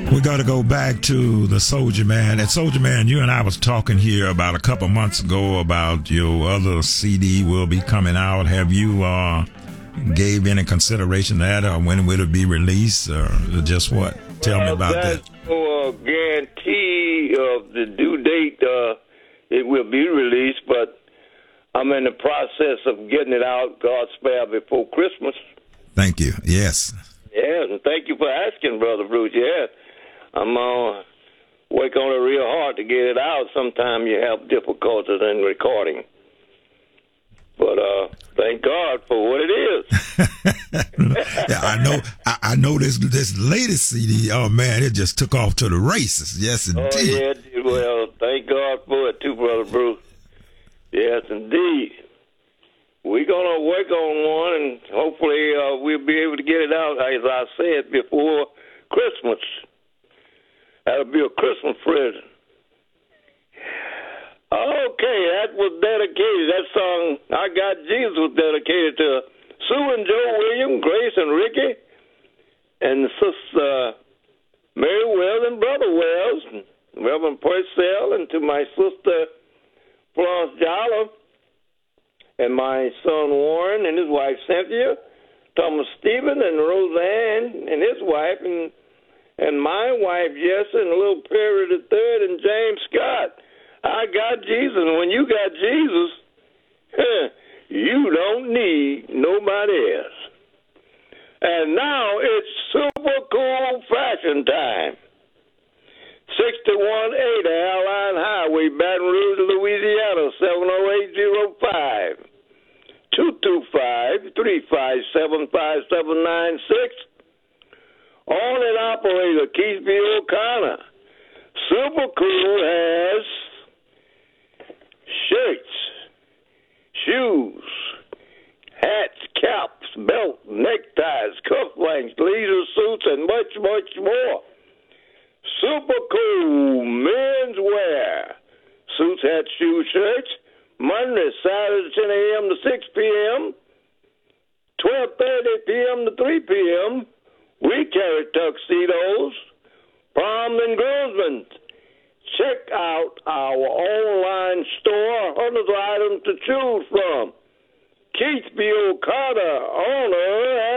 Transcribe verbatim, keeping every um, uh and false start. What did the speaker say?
We got to go back to the Soldier Man. And Soldier Man, you and I was talking here about a couple months ago about your other C D will be coming out. Have you uh, gave any consideration to that, or when will it be released, or just what? Tell well, me about that's that. No uh, guarantee of the due date. Uh, it will be released, but I'm in the process of getting it out, God spare, before Christmas. Thank you. Yes. Yeah, and thank you for asking, Brother Bruce. Yeah, I'm uh, working on it real hard to get it out. Sometimes you have difficulties in recording. But uh, thank God for what it is. Yeah, I know. I, I know this this latest C D. Oh man, it just took off to the races. Yes, indeed. Oh yeah, it did. Well, thank God for it too, Brother Bruce. Yes, indeed. We're gonna work on one, and hopefully uh, we'll be able to get it out, as I said, before Christmas. That'll be a Christmas present. Okay, that was dedicated. That song, I Got Jesus, was dedicated to Sue and Joe Williams, Grace and Ricky, and Sister Mary Wells and Brother Wells, Reverend Purcell, and to my sister Florence Jolly, and my son Warren and his wife Cynthia, Thomas Stephen and Roseanne and his wife, and and my wife Jessa, and little Perry the Third, and James Scott. I got Jesus, and when you got Jesus, you don't need nobody else. And now it's super cool fashion time. sixty-one eighty Airline Highway, Baton Rouge, Louisiana, seven oh eight oh five. two two five, three five seven, five seven nine six. On and operator Keith B. O'Connor. Super Cool has shirts, shoes, hats, caps, belts, neckties, cufflinks, leisure suits, and much, much more. Super Cool men's wear. Suits, hats, shoes, shirts. Monday, Saturday, ten a.m. to six p.m., twelve thirty p.m. to three p.m. We carry tuxedos, prom and groomsmen. Check out our online store. Hundreds of items to choose from. Keith B. O'Connor, owner